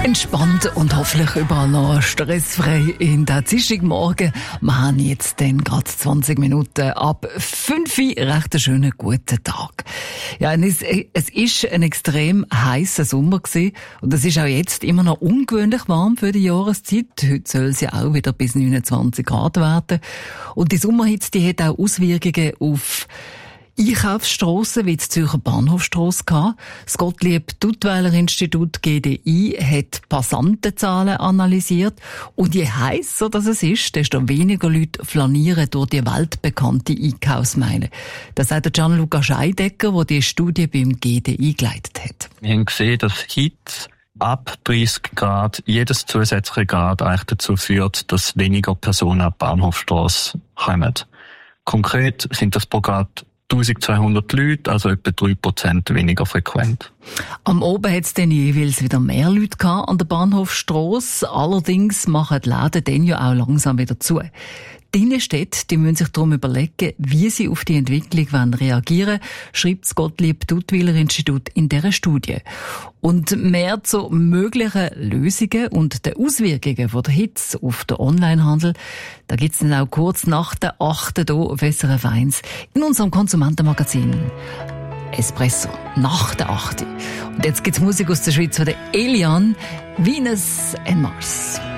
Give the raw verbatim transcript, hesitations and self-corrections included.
Entspannt und hoffentlich überall noch stressfrei in der Dienstagmorgen. Wir haben jetzt dann gerade zwanzig Minuten ab fünf Uhr. Recht einen schönen guten Tag. Ja, es, es ist ein extrem heißer Sommer gewesen. Und es ist auch jetzt immer noch ungewöhnlich warm für die Jahreszeit. Heute soll es ja auch wieder bis neunundzwanzig Grad werden. Und die Sommerhitze, die hat auch Auswirkungen auf Einkaufsstrassen wie die Zürcher Bahnhofstrasse gehabt. Das Gottlieb-Duttweiler-Institut G D I hat Passantenzahlen analysiert. Und je heisser das es ist, desto weniger Leute flanieren durch die weltbekannte Einkaufsmeile. Das sagt der Gianluca Scheidecker, der die Studie beim G D I geleitet hat. Wir haben gesehen, dass heute ab dreißig Grad jedes zusätzliche Grad eigentlich dazu führt, dass weniger Personen an die Bahnhofstrasse kommen. Konkret sind das pro Grad eintausendzweihundert Leute, also etwa drei Prozent weniger frequent. Am Oben hat es dann jeweils wieder mehr Leute gehabt an der Bahnhofstrasse. Allerdings machen die Läden dann ja auch langsam wieder zu. Die Innenstädte, die müssen sich darum überlegen, wie sie auf die Entwicklung reagieren wollen, schreibt das Gottlieb-Duttweiler-Institut in dieser Studie. Und mehr zu möglichen Lösungen und den Auswirkungen von der Hitze auf den Onlinehandel, da gibt's dann auch kurz nach der achten hier auf S R F eins in unserem Konsumentenmagazin Espresso, nach der achten. Und jetzt gibt's Musik aus der Schweiz von der Elian, Venus and Mars.